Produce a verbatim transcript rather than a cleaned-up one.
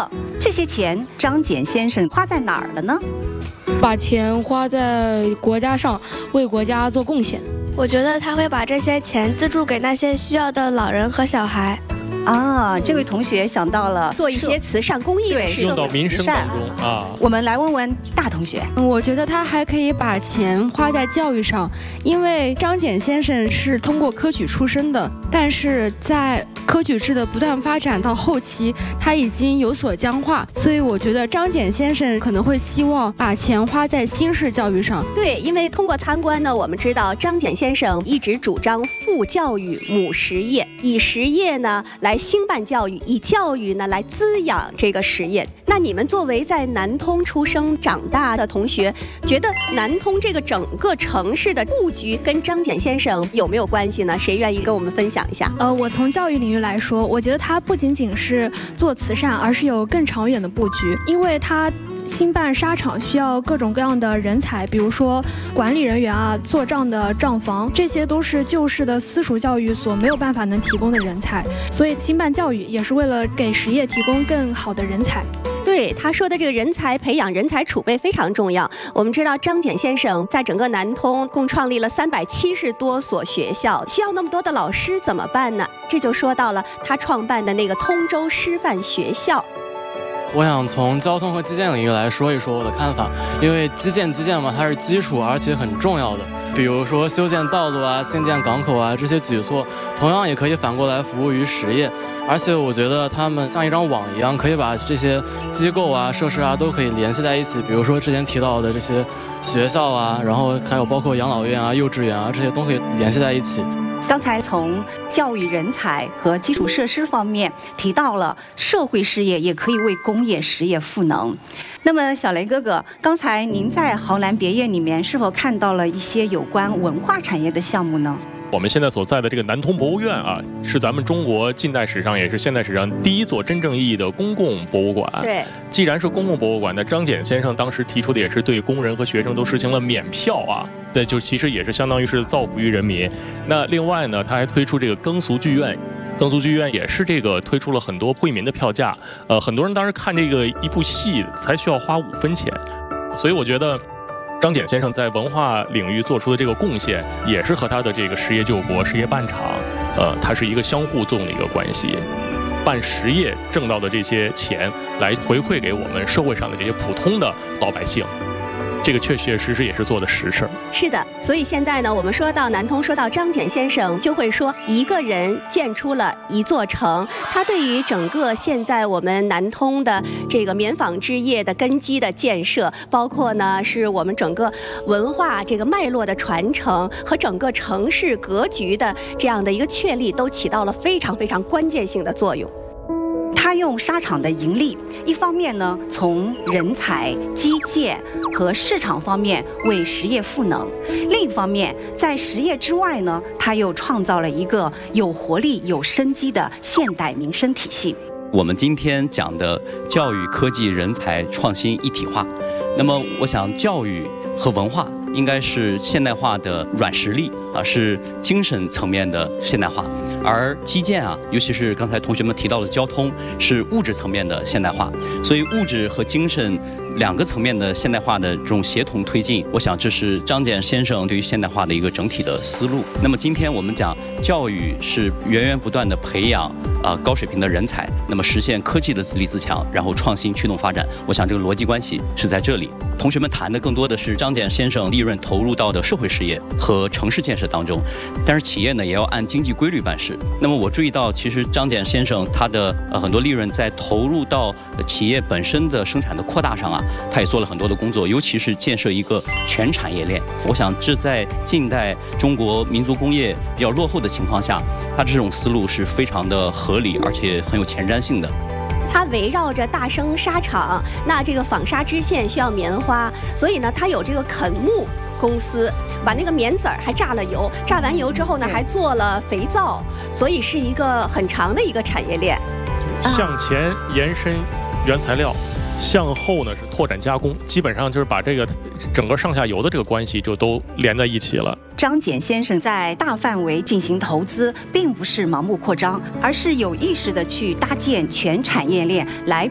么这些钱张謇先生花在哪儿了呢？ 把钱花在国家上，为国家做贡献。 我觉得他会把这些钱资助给那些需要的老人和小孩。 啊，这位同学想到了做一些慈善公益的事情， 用到民生当中啊。 我们来问问大同学， 我觉得他还可以把钱花在教育上，因为张謇先生是通过科举出身的，但是在科举制的不断发展到后期，他已经有所僵化，所以我觉得张謇先生可能会希望把钱花在新式教育上。 对，因为通过参观呢，我们知道张謇先生一直主张父教育母实业，以实业呢来兴办教育，以教育呢来滋养这个实业。那你们作为在南通出生长大的同学，觉得南通这个整个城市的布局跟张謇先生有没有关系呢？谁愿意跟我们分享一下？ 呃，我从教育领域来说，我觉得它不仅仅是做慈善，而是有更长远的布局，因为它兴办沙场需要各种各样的人才，比如说管理人员啊、做账的账房，这些都是旧式的私塾教育所没有办法能提供的人才，所以兴办教育也是为了给实业提供更好的人才。 对他说的这个人才培养、人才储备非常重要。我们知道张謇先生在整个南通共创立了三百七十多所学校，需要那么多的老师怎么办呢？这就说到了他创办的那个通州师范学校。 我想从交通和基建领域来说一说我的看法，因为基建基建嘛，它是基础而且很重要的。比如说修建道路啊、兴建港口啊，这些举措同样也可以反过来服务于实业。而且我觉得他们像一张网一样，可以把这些机构啊、设施啊都可以联系在一起。比如说之前提到的这些学校啊，然后还有包括养老院啊、幼稚园啊，这些都可以联系在一起。 刚才从教育人才和基础设施方面提到了社会事业也可以为工业实业赋能。那么小雷哥哥，刚才您在豪南别业里面是否看到了一些有关文化产业的项目呢？ 我们现在所在的这个南通博物院啊，是咱们中国近代史上也是现代史上第一座真正意义的公共博物馆。 对， 既然是公共博物馆，那张謇先生当时提出的也是对工人和学生都实行了免票啊，对，就其实也是相当于是造福于人民。那另外呢，他还推出这个耕俗剧院。耕俗剧院也是这个推出了很多惠民的票价，呃，很多人当时看这个一部戏才需要花五分钱，所以我觉得张謇先生在文化领域做出的这个贡献，也是和他的这个实业救国、实业办厂，呃，它是一个相互作用的一个关系。办实业挣到的这些钱，来回馈给我们社会上的这些普通的老百姓。这个确确实实也是做的实事。 是的，所以现在呢，我们说到南通，说到张謇先生，就会说一个人建出了一座城。他对于整个现在我们南通的这个棉纺织业的根基的建设，包括呢是我们整个文化这个脉络的传承和整个城市格局的这样的一个确立，都起到了非常非常关键性的作用。 他用沙场的盈利，一方面呢，从人才、基建和市场方面为实业赋能；另一方面，在实业之外呢，他又创造了一个有活力、有生机的现代民生体系。 我们今天讲的教育、科技、人才创新一体化，那么我想教育和文化应该是现代化的软实力啊，是精神层面的现代化，而基建啊，尤其是刚才同学们提到的交通，是物质层面的现代化。所以物质和精神两个层面的现代化的这种协同推进，我想这是张謇先生对于现代化的一个整体的思路。那么今天我们讲教育是源源不断的培养啊、呃、高水平的人才，那么实现科技的自立自强，然后创新驱动发展。我想这个逻辑关系是在这里。同学们谈的更多的是张謇先生利润投入到的社会事业和城市建设当中，但是企业呢也要按经济规律办事。那么我注意到，其实张謇先生他的呃很多利润在投入到企业本身的生产的扩大上啊，他也做了很多的工作，尤其是建设一个全产业链。我想这在近代中国民族工业比较落后的情况下，他这种思路是非常的合理，而且很有前瞻性的。 它围绕着大生纱厂，那这个纺纱织线需要棉花，所以呢，它有这个垦牧公司，把那个棉籽儿还榨了油，榨完油之后呢，还做了肥皂，所以是一个很长的一个产业链。 向前延伸原材料，向后呢是拓展加工，基本上就是把这个整个上下游的这个关系就都连在一起了。 张謇先生在大范围进行投资，并不是盲目扩张，而是有意识的去搭建全产业链，来